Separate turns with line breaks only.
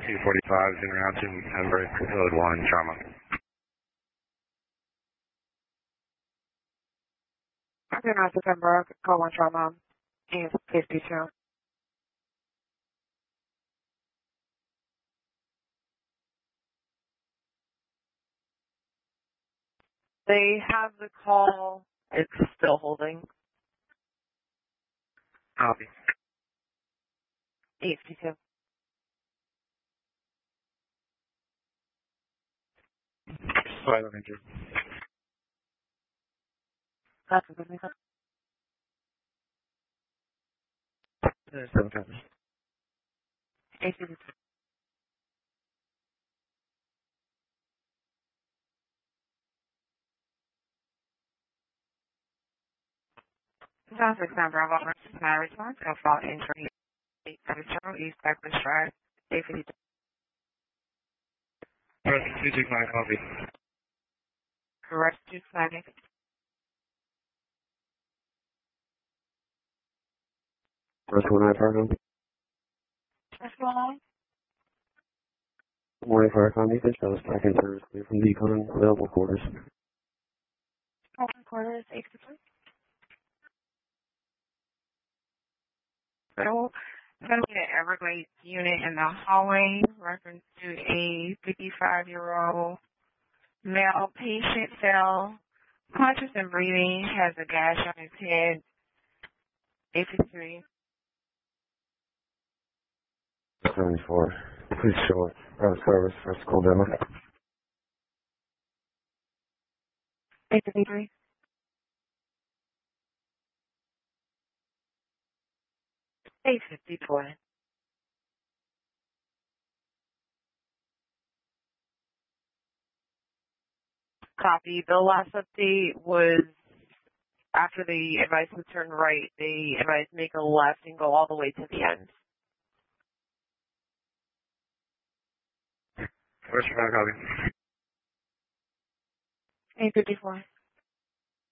245 is en route to number code 1 trauma.
En route to Pembroke, code 1 trauma, is 52.
They have the call. It's still holding.
Copy.
852.
Silent injured.
That's a good thing. 852. South 6 Bravo, my response, no fault injury, 870 East Cypress Drive, 852.
Press 225, copy.
Correct, 290.
Press 1 Fargo.
What's going on?
Morning Fire County, this is back in service clear from Decon, available quarters.
Open quarters, 853. So, it's going to be an Everglades unit in the hallway, reference to a 55-year-old male patient fell, conscious and breathing, has a gash on his head, 853.
74. Please show it. Service for school demo.
853. $854. Copy. The last update was after the advice was turned right, the advice make a left and go all the way to the end.
First 5, copy.
854.